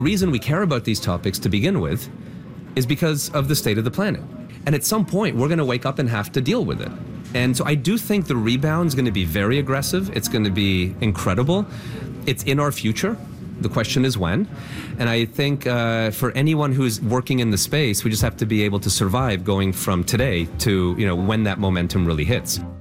reason we care about these topics to begin with is because of the state of the planet. And at some point, we're going to wake up and have to deal with it. And so I do think the rebound is going to be very aggressive. It's going to be incredible. It's in our future. The question is when. And I think for anyone who's working in the space, we just have to be able to survive going from today to, when that momentum really hits.